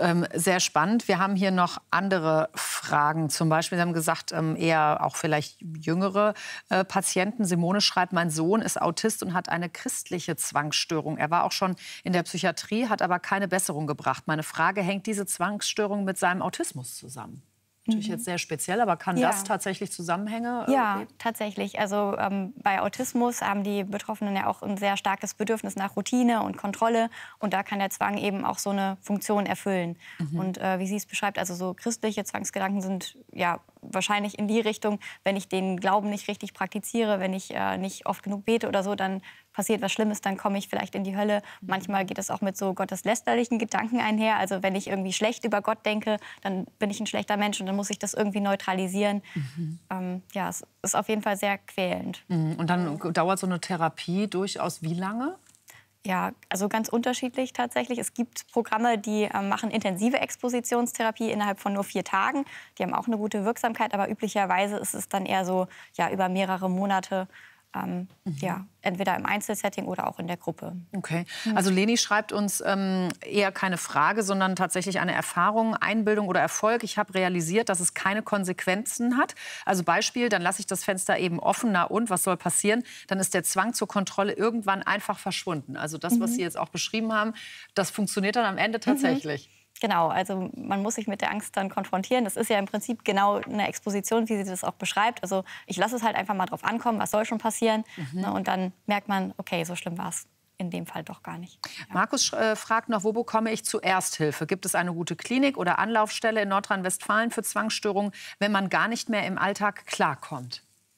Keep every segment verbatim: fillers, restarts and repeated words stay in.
ähm, sehr spannend. Wir haben hier noch andere Fragen. Zum Beispiel, Sie haben gesagt, ähm, eher auch vielleicht jüngere äh, Patienten. Simone schreibt, mein Sohn ist Autist und hat eine christliche Zwangsstörung. Er war auch schon in der Psychiatrie, hat aber keine Besserung gebracht. Meine Frage, hängt diese Zwangsstörung mit seinem Autismus zusammen? Natürlich jetzt sehr speziell, aber kann ja. das tatsächlich Zusammenhänge? Ja, äh, tatsächlich. Also ähm, bei Autismus haben die Betroffenen ja auch ein sehr starkes Bedürfnis nach Routine und Kontrolle. Und da kann der Zwang eben auch so eine Funktion erfüllen. Mhm. Und äh, wie sie es beschreibt, also so christliche Zwangsgedanken sind ja wahrscheinlich in die Richtung, wenn ich den Glauben nicht richtig praktiziere, wenn ich äh, nicht oft genug bete oder so, dann passiert was Schlimmes, dann komme ich vielleicht in die Hölle. Manchmal geht es auch mit so gotteslästerlichen Gedanken einher. Also wenn ich irgendwie schlecht über Gott denke, dann bin ich ein schlechter Mensch und dann muss ich das irgendwie neutralisieren. Mhm. Ähm, ja, es ist auf jeden Fall sehr quälend. Mhm. Und dann dauert so eine Therapie durchaus wie lange? Ja, also ganz unterschiedlich tatsächlich. Es gibt Programme, die äh, machen intensive Expositionstherapie innerhalb von nur vier Tagen. Die haben auch eine gute Wirksamkeit, aber üblicherweise ist es dann eher so ja, über mehrere Monate. Ähm, mhm. ja, entweder im Einzelsetting oder auch in der Gruppe. Okay. Also Leni schreibt uns ähm, eher keine Frage, sondern tatsächlich eine Erfahrung, Einbildung oder Erfolg. Ich habe realisiert, dass es keine Konsequenzen hat. Also Beispiel, dann lasse ich das Fenster eben offen. Na und, was soll passieren? Dann ist der Zwang zur Kontrolle irgendwann einfach verschwunden. Also das, mhm. was Sie jetzt auch beschrieben haben, das funktioniert dann am Ende tatsächlich. Mhm. Genau, also man muss sich mit der Angst dann konfrontieren. Das ist ja im Prinzip genau eine Exposition, wie sie das auch beschreibt. Also ich lasse es halt einfach mal drauf ankommen, was soll schon passieren. Mhm. Ne, und dann merkt man, okay, so schlimm war es in dem Fall doch gar nicht. Ja. Markus äh, fragt noch, wo bekomme ich zuerst Hilfe? Gibt es eine gute Klinik oder Anlaufstelle in Nordrhein-Westfalen für Zwangsstörungen, wenn man gar nicht mehr im Alltag klarkommt?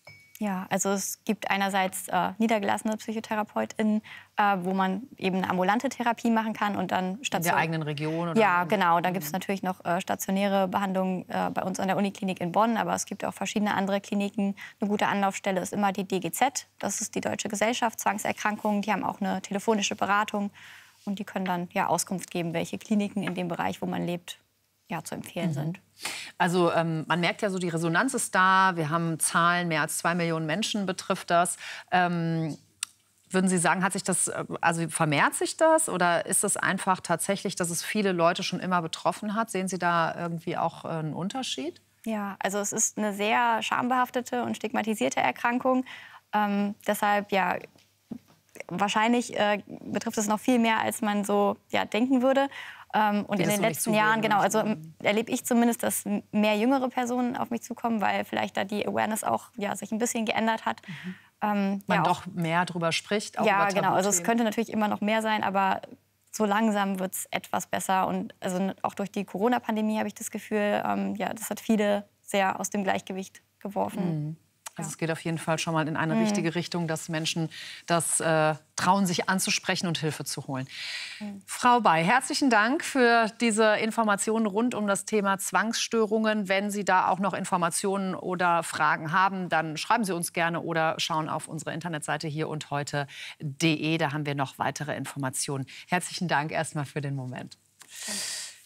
Ja, also es gibt einerseits äh, niedergelassene PsychotherapeutInnen, äh, wo man eben eine ambulante Therapie machen kann und dann in der eigenen Region? Oder ja, genau. Dann gibt es natürlich noch äh, stationäre Behandlungen äh, bei uns an der Uniklinik in Bonn, aber es gibt auch verschiedene andere Kliniken. Eine gute Anlaufstelle ist immer die D G Z, das ist die Deutsche Gesellschaft Zwangserkrankungen. Die haben auch eine telefonische Beratung und die können dann ja Auskunft geben, welche Kliniken in dem Bereich, wo man lebt, ja, zu empfehlen mhm. sind. Also ähm, man merkt ja so, die Resonanz ist da. Wir haben Zahlen, mehr als zwei Millionen Menschen betrifft das. Ähm, würden Sie sagen, hat sich das, also vermehrt sich das? Oder ist es einfach tatsächlich, dass es viele Leute schon immer betroffen hat? Sehen Sie da irgendwie auch einen Unterschied? Ja, also es ist eine sehr schambehaftete und stigmatisierte Erkrankung. Ähm, deshalb, ja, wahrscheinlich äh, betrifft es noch viel mehr, als man so ja, denken würde. Ähm, und in den letzten Jahren, genau, also erlebe ich zumindest, dass mehr jüngere Personen auf mich zukommen, weil vielleicht da die Awareness auch ja, sich ein bisschen geändert hat. Mhm. Ähm, man ja, doch mehr drüber spricht. Auch ja, über genau. Also es könnte natürlich immer noch mehr sein, aber so langsam wird es etwas besser. Und also auch durch die Corona-Pandemie habe ich das Gefühl, ähm, ja, das hat viele sehr aus dem Gleichgewicht geworfen. Mhm. Also es geht auf jeden Fall schon mal in eine mhm. richtige Richtung, dass Menschen das äh, trauen, sich anzusprechen und Hilfe zu holen. Mhm. Frau Bay, herzlichen Dank für diese Informationen rund um das Thema Zwangsstörungen. Wenn Sie da auch noch Informationen oder Fragen haben, dann schreiben Sie uns gerne oder schauen auf unsere Internetseite hier und heute punkt de. Da haben wir noch weitere Informationen. Herzlichen Dank erstmal für den Moment. Danke.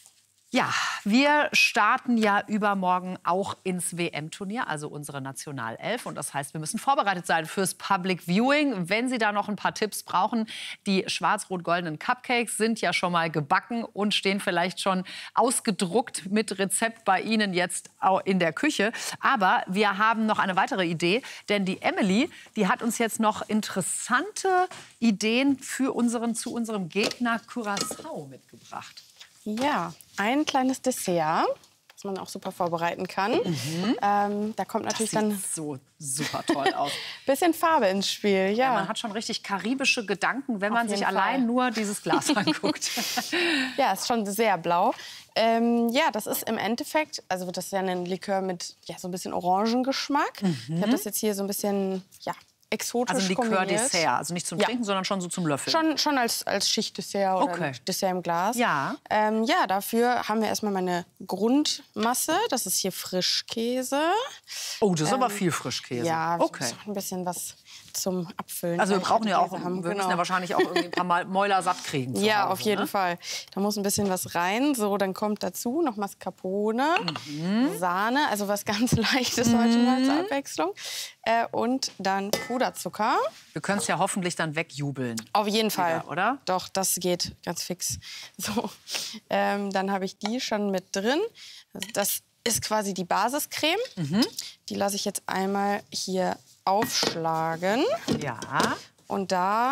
Ja, wir starten ja übermorgen auch ins W M-Turnier, also unsere Nationalelf. Und das heißt, wir müssen vorbereitet sein fürs Public Viewing. Wenn Sie da noch ein paar Tipps brauchen, die schwarz-rot-goldenen Cupcakes sind ja schon mal gebacken und stehen vielleicht schon ausgedruckt mit Rezept bei Ihnen jetzt in der Küche. Aber wir haben noch eine weitere Idee, denn die Emily, die hat uns jetzt noch interessante Ideen für unseren, zu unserem Gegner Curaçao mitgebracht. Ja, ein kleines Dessert, das man auch super vorbereiten kann. Mhm. Ähm, da kommt natürlich das sieht dann so super toll aus. Bisschen Farbe ins Spiel, ja. ja. Man hat schon richtig karibische Gedanken, wenn Auf man sich jeden allein Fall. nur dieses Glas anguckt. Ja, ist schon sehr blau. Ähm, ja, das ist im Endeffekt, also das ist ja ein Likör mit ja, so ein bisschen Orangengeschmack. Mhm. Ich habe das jetzt hier so ein bisschen, ja, exotisch also ein kombiniert. Likör-Dessert, also nicht zum ja. Trinken, sondern schon so zum Löffeln. Schon, schon als, als Schichtdessert oder okay. Dessert im Glas. Ja. Ähm, ja, dafür haben wir erstmal meine Grundmasse. Das ist hier Frischkäse. Oh, das ist ähm, aber viel Frischkäse. Ja, okay. so ein bisschen was zum Abfüllen. Also wir weil ich brauchen halt ja auch, Gläser haben. wir Genau. müssen ja wahrscheinlich auch irgendwie ein paar Mal Mäuler satt kriegen. zu Ja, Hause, auf jeden ne? Fall. Da muss ein bisschen was rein. So, dann kommt dazu noch Mascarpone, Mhm. Sahne, also was ganz Leichtes heute mal zur Abwechslung. Äh, und dann Puderzucker. Wir können es ja hoffentlich dann wegjubeln. Auf jeden Fall. Wieder, oder? Doch, das geht ganz fix. So, ähm, dann habe ich die schon mit drin. Also das ist quasi die Basiscreme. Mhm. Die lasse ich jetzt einmal hier aufschlagen. Ja. Und da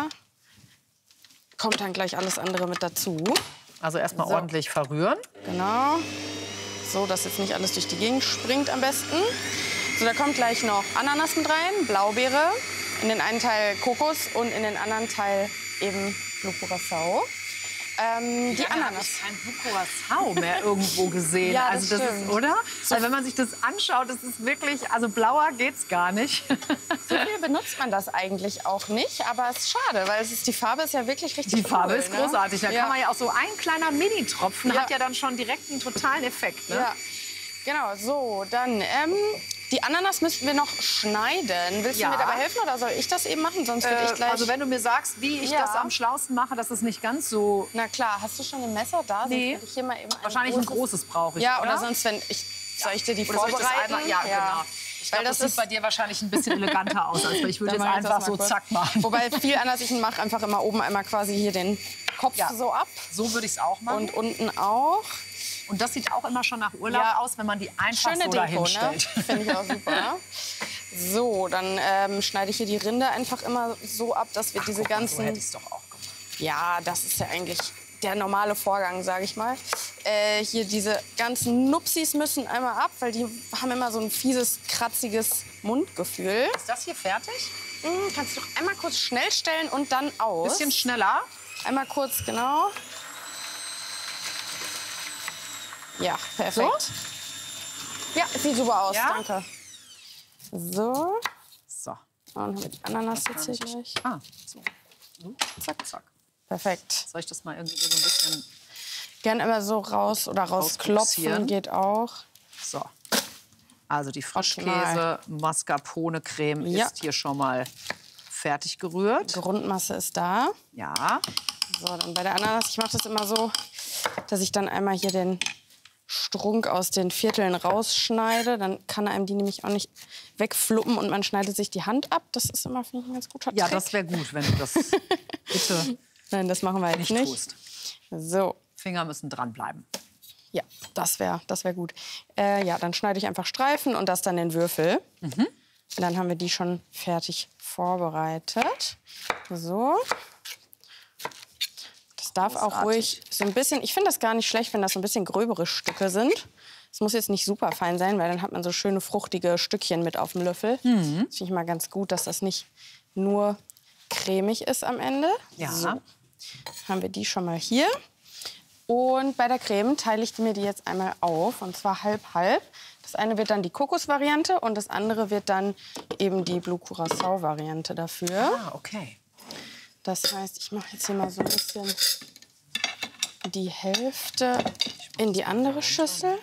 kommt dann gleich alles andere mit dazu. Also erstmal So. ordentlich verrühren. Genau. So, dass jetzt nicht alles durch die Gegend springt am besten. So, da kommt gleich noch Ananas mit rein, Blaubeere. In den einen Teil Kokos und in den anderen Teil eben Blue Curacao. Ähm, die Lange habe Ananas. ich kein Blue Curacao mehr irgendwo gesehen. Ja, das also das stimmt. ist, oder? Also wenn man sich das anschaut, das ist wirklich, also blauer geht's gar nicht. So viel benutzt man das eigentlich auch nicht, aber es ist schade, weil es ist, die Farbe ist ja wirklich richtig Die Farbe cool, ist ne? großartig. Da Ja. kann man ja auch so ein kleiner Mini-Tropfen Ja. hat ja dann schon direkt einen totalen Effekt. Ne? Ja, genau. So, dann ähm, die Ananas müssten wir noch schneiden. Willst Ja. du mir dabei helfen oder soll ich das eben machen? Sonst würde ich Äh, gleich... also wenn du mir sagst, wie ich Ja. das am schlausten mache, dass es nicht ganz so... Na klar, hast du schon ein Messer da? Sonst Nee. würde ich hier mal eben ein Wahrscheinlich ein großes- großes brauche ich, Ja, oder? oder sonst, wenn ich... Soll ich dir die Oder soll ich das vorbereiten? einmal? Ja, genau. Ich Weil glaube, das, das sieht bei dir wahrscheinlich ein bisschen eleganter aus. Als ich würde Dann jetzt mach ich das einfach mal so kurz. zack machen. Wobei viel anders, ich mache einfach immer oben einmal quasi hier den Kopf Ja. so ab. So würde ich es auch machen. Und unten auch. Und das sieht auch immer schon nach Urlaub Ja. aus, wenn man die einfach Schöne so Deko, dahin ne? stellt. Finde ich auch super. So, dann ähm, schneide ich hier die Rinde einfach immer so ab, dass wir diese Guck mal, ganzen... so hätte ich es doch auch gemacht. Ja, das ist ja eigentlich der normale Vorgang, sage ich mal. Äh, hier diese ganzen Nupsis müssen einmal ab, weil die haben immer so ein fieses, kratziges Mundgefühl. Ist das hier fertig? Hm, kannst du doch einmal kurz schnell stellen und dann aus. Bisschen schneller. Einmal kurz, genau. Ja, perfekt. Ja, sieht super aus, Ja? danke. So, So. und dann haben wir die Ananas jetzt hier gleich. Ah, so. Zack, Zack. perfekt. Soll ich das mal irgendwie so ein bisschen... Gern immer so raus oder rausklopfen Rausbuxieren. geht auch. So. Also die Optimal. Frischkäse-Mascarpone-Creme Ja. ist hier schon mal fertig gerührt. Grundmasse ist da. Ja. So, dann bei der Ananas, ich mache das immer so, dass ich dann einmal hier den Strunk aus den Vierteln rausschneide. Dann kann einem die nämlich auch nicht wegfluppen und man schneidet sich die Hand ab. Das ist immer, finde ich, ein ganz guter Ja, Trick. das wäre gut, wenn du das bitte Nein, das machen wir jetzt nicht, nicht. tust. So, Finger müssen dranbleiben. ja, das wäre das wär gut. Äh, ja, dann schneide ich einfach Streifen und das dann in Würfel. Mhm. Und dann haben wir die schon fertig vorbereitet. So. Das darf auch Großartig. ruhig so ein bisschen, ich finde das gar nicht schlecht, wenn das so ein bisschen gröbere Stücke sind. Es muss jetzt nicht super fein sein, weil dann hat man so schöne fruchtige Stückchen mit auf dem Löffel. Mhm. Das finde ich mal ganz gut, dass das nicht nur cremig ist am Ende. Ja. So. Haben wir die schon mal hier. Und bei der Creme teile ich mir die jetzt einmal auf, und zwar halb-halb. Das eine wird dann die Kokos-Variante und das andere wird dann eben die Blue Curacao-Variante dafür. Ah, okay. Das heißt, ich mache jetzt hier mal so ein bisschen die Hälfte in die andere Schüssel.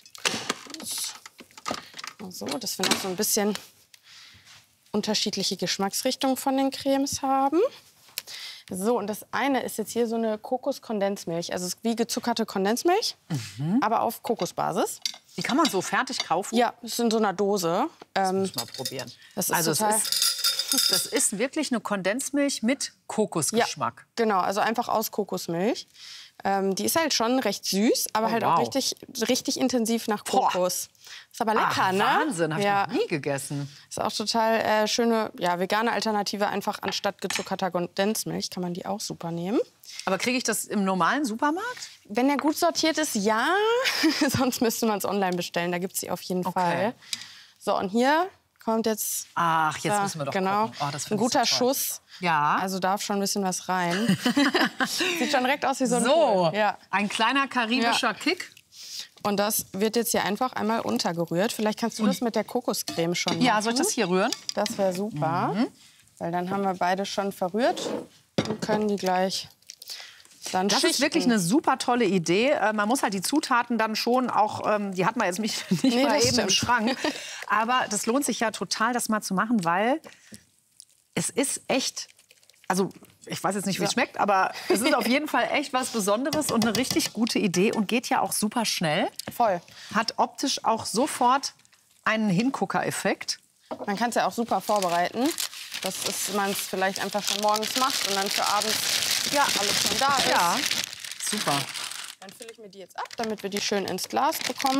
So, dass wir noch so ein bisschen unterschiedliche Geschmacksrichtungen von den Cremes haben. So, und das eine ist jetzt hier so eine Kokoskondensmilch. Also es ist wie gezuckerte Kondensmilch, aber auf Kokosbasis. Die kann man so fertig kaufen? Ja, es ist in so einer Dose. Ähm, Muss mal probieren. das ist also total- es ist, das ist wirklich eine Kondensmilch mit Kokosgeschmack. Ja, genau, also einfach aus Kokosmilch. Ähm, die ist halt schon recht süß, aber Oh, halt wow. auch richtig, richtig intensiv nach Boah. Kokos. Ist aber lecker, Ach, ne? Wahnsinn, habe Ja. ich noch nie gegessen. Ist auch total äh, schöne, ja, vegane Alternative. Einfach anstatt gezuckerter Kondensmilch kann man die auch super nehmen. Aber kriege ich das im normalen Supermarkt? Wenn der gut sortiert ist, ja. Sonst müsste man es online bestellen. Da gibt es sie auf jeden Okay. Fall. So, und hier kommt jetzt Ach, jetzt da, müssen wir doch genau, gucken. Oh, das ein finde ich guter so toll. Schuss. Ja. Also darf schon ein bisschen was rein. Sieht schon direkt aus wie so ein So, Pool. Ja. ein kleiner karibischer Ja. Kick. Und das wird jetzt hier einfach einmal untergerührt. Vielleicht kannst du das mit der Kokoscreme schon machen. Ja, soll ich das hier rühren? Das wäre super. Weil dann haben wir beide schon verrührt und können die gleich dann Das schichten. ist wirklich eine super tolle Idee. Äh, man muss halt die Zutaten dann schon auch, ähm, die hat man jetzt nicht, nicht Nee, mal das eben im stimmt. Schrank. Aber das lohnt sich ja total, das mal zu machen, weil es ist echt, also ich weiß jetzt nicht, wie es schmeckt, aber es ist auf jeden Fall echt was Besonderes und eine richtig gute Idee und geht ja auch super schnell. Voll. Hat optisch auch sofort einen Hingucker-Effekt. Man kann es ja auch super vorbereiten, dass man es vielleicht einfach schon morgens macht und dann für abends ja, alles schon da ist. Ja, super. Dann fülle ich mir die jetzt ab, damit wir die schön ins Glas bekommen.